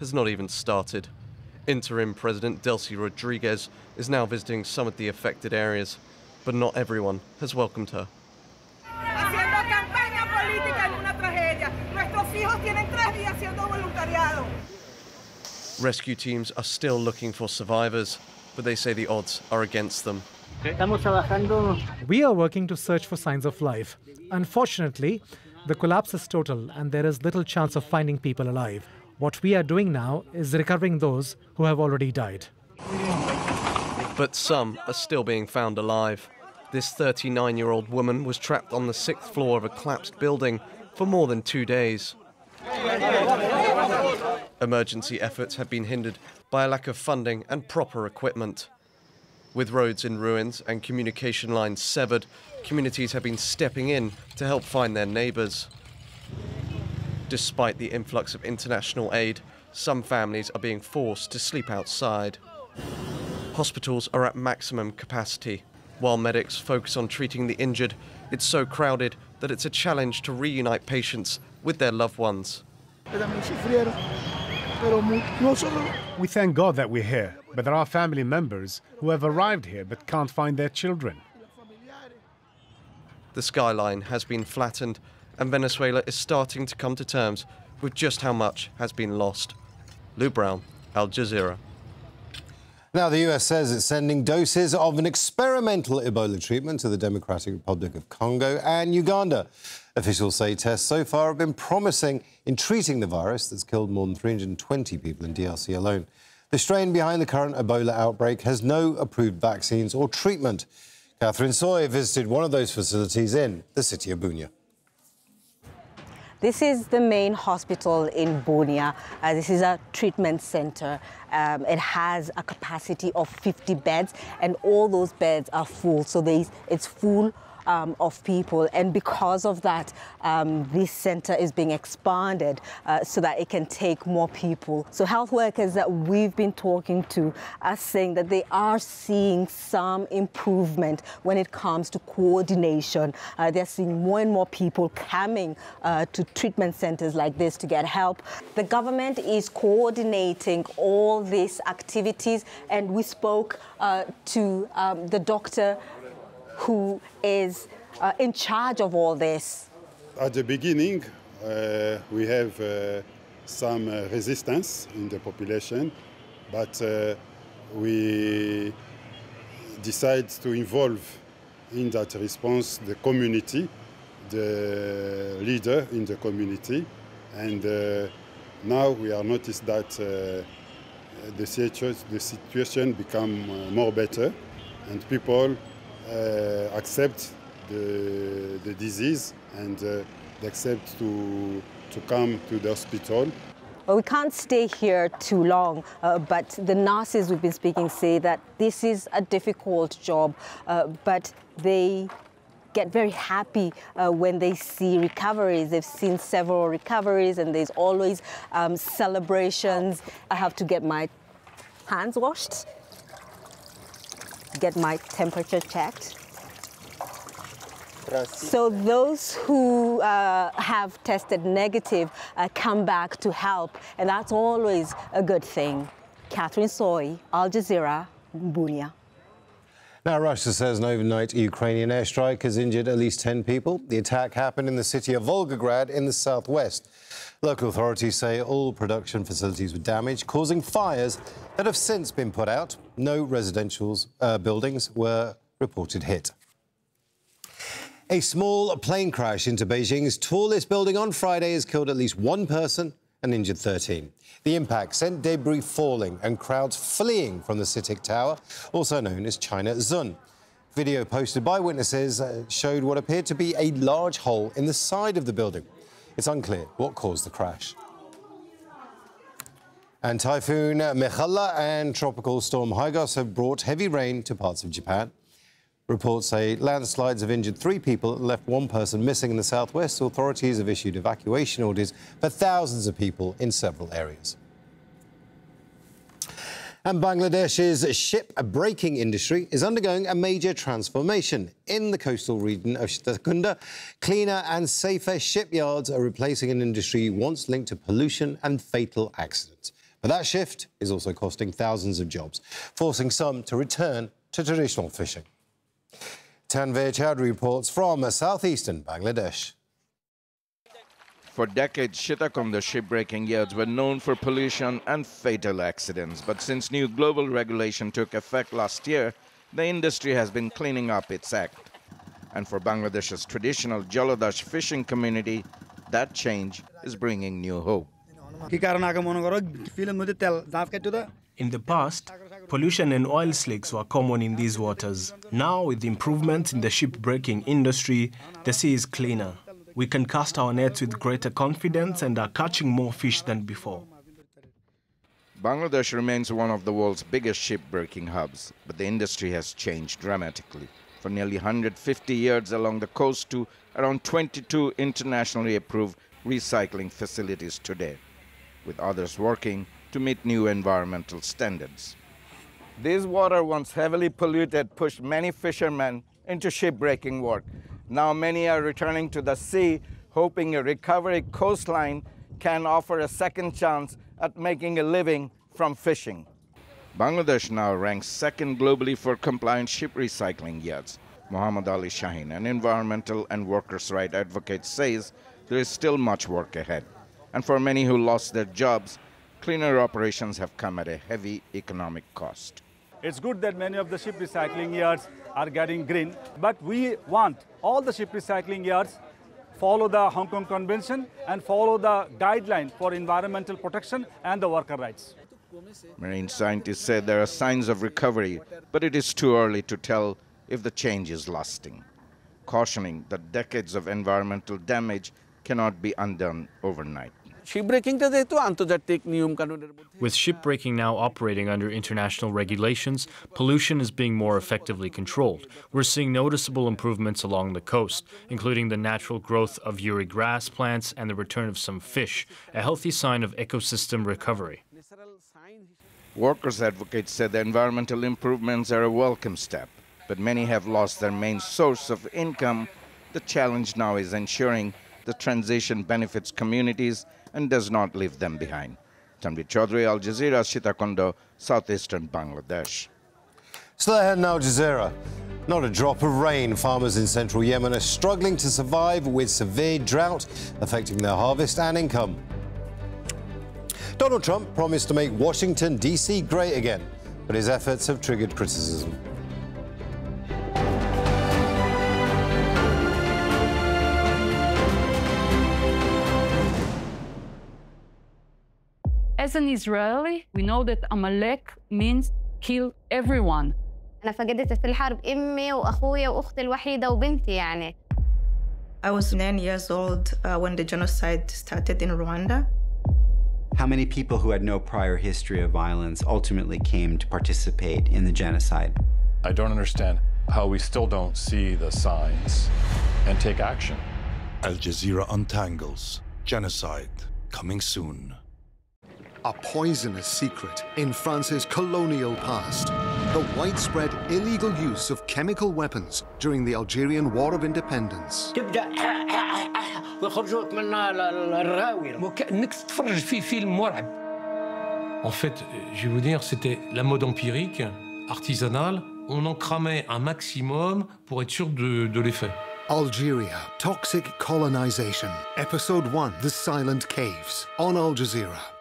has not even started. Interim President Delcy Rodriguez is now visiting some of the affected areas, but not everyone has welcomed her. Rescue teams are still looking for survivors, but they say the odds are against them. We are working to search for signs of life. Unfortunately, the collapse is total and there is little chance of finding people alive. What we are doing now is recovering those who have already died. But some are still being found alive. This 39-year-old woman was trapped on the 6th floor of a collapsed building for more than 2 days. Emergency efforts have been hindered by a lack of funding and proper equipment. With roads in ruins and communication lines severed, communities have been stepping in to help find their neighbours. Despite the influx of international aid, some families are being forced to sleep outside. Hospitals are at maximum capacity. While medics focus on treating the injured, it's so crowded that it's a challenge to reunite patients with their loved ones. We thank God that we're here, but there are family members who have arrived here but can't find their children. The skyline has been flattened, and Venezuela is starting to come to terms with just how much has been lost. Lou Brown, Al Jazeera. Now, the US says it's sending doses of an experimental Ebola treatment to the Democratic Republic of Congo and Uganda. Officials say tests so far have been promising in treating the virus that's killed more than 320 people in DRC alone. The strain behind the current Ebola outbreak has no approved vaccines or treatment. Catherine Soy visited one of those facilities in the city of Bunia. This is the main hospital in Bunia. This is a treatment center. It has a capacity of 50 beds, and all those beds are full. So it's full of people, and because of that, this center is being expanded so that it can take more people. So health workers that we've been talking to are saying that they are seeing some improvement when it comes to coordination. They're seeing more and more people coming to treatment centers like this to get help. The government is coordinating all these activities, and we spoke to the doctor who is in charge of all this. At the beginning, we have some resistance in the population, but we decide to involve in that response the community, the leader in the community, and now we are noticed that the situation become more better, and people accept the disease, and they accept to come to the hospital. Well, we can't stay here too long, but the nurses we've been speaking say that this is a difficult job, but they get very happy when they see recoveries. They've seen several recoveries, and there's always celebrations. I have to get my hands washed, get my temperature checked. So those who have tested negative come back to help, and that's always a good thing. Catherine Soy, Al Jazeera, Bunia. Now, Russia says an overnight Ukrainian airstrike has injured at least 10 people. The attack happened in the city of Volgograd in the southwest. Local authorities say all production facilities were damaged, causing fires that have since been put out. No residential buildings were reported hit. A small plane crash into Beijing's tallest building on Friday has killed at least one person and injured 13. The impact sent debris falling and crowds fleeing from the CITIC Tower, also known as China Zun. Video posted by witnesses showed what appeared to be a large hole in the side of the building. It's unclear what caused the crash. And Typhoon Mechalla and Tropical Storm Hagos have brought heavy rain to parts of Japan. Reports say landslides have injured 3 people and left 1 person missing in the southwest. Authorities have issued evacuation orders for thousands of people in several areas. And Bangladesh's ship-breaking industry is undergoing a major transformation. In the coastal region of Setakunda, cleaner and safer shipyards are replacing an industry once linked to pollution and fatal accidents. But that shift is also costing thousands of jobs, forcing some to return to traditional fishing. Tanveer Chowdhury reports from southeastern Bangladesh. For decades, Sitakonda shipbreaking yards were known for pollution and fatal accidents. But since new global regulation took effect last year, the industry has been cleaning up its act. And for Bangladesh's traditional Jolodash fishing community, that change is bringing new hope. In the past, pollution and oil slicks were common in these waters. Now, with the improvements in the shipbreaking industry, the sea is cleaner. We can cast our nets with greater confidence and are catching more fish than before. Bangladesh remains one of the world's biggest shipbreaking hubs, but the industry has changed dramatically. From nearly 150 yards along the coast to around 22 internationally approved recycling facilities today, with others working to meet new environmental standards. This water, once heavily polluted, pushed many fishermen into shipbreaking work. Now many are returning to the sea, hoping a recovery coastline can offer a second chance at making a living from fishing. Bangladesh now ranks second globally for compliant ship recycling yards. Muhammad Ali Shaheen, an environmental and workers' rights advocate, says there is still much work ahead. And for many who lost their jobs, cleaner operations have come at a heavy economic cost. It's good that many of the ship recycling yards are getting green, but we want all the ship recycling yards follow the Hong Kong Convention and follow the guideline for environmental protection and the worker rights. Marine scientists say there are signs of recovery, but it is too early to tell if the change is lasting, cautioning that decades of environmental damage cannot be undone overnight. With shipbreaking now operating under international regulations, pollution is being more effectively controlled. We're seeing noticeable improvements along the coast, including the natural growth of Uri grass plants and the return of some fish, a healthy sign of ecosystem recovery. Workers' advocates said the environmental improvements are a welcome step, but many have lost their main source of income. The challenge now is ensuring the transition benefits communities and does not leave them behind. Tanveer Chowdhury, Al Jazeera, Sitakonda, southeastern Bangladesh. Still ahead in Al Jazeera. Not a drop of rain. Farmers in central Yemen are struggling to survive with severe drought affecting their harvest and income. Donald Trump promised to make Washington, D.C. great again, but his efforts have triggered criticism. As an Israeli, we know that Amalek means kill everyone. أنا فقدت في الحرب أمي وأخويا وأختي الوحيدة وبنتي يعني. I was 9 years old when the genocide started in Rwanda. How many people who had no prior history of violence ultimately came to participate in the genocide? I don't understand how we still don't see the signs and take action. Al Jazeera untangles. Genocide coming soon. A poisonous secret in France's colonial past. The widespread illegal use of chemical weapons during the Algerian War of Independence. En fait, je vais vous dire, c'était la mode empirique, artisanale. On en cramait un maximum pour être sûr de l'effet. Algeria, Toxic Colonization. Episode 1, The Silent Caves, on Al Jazeera.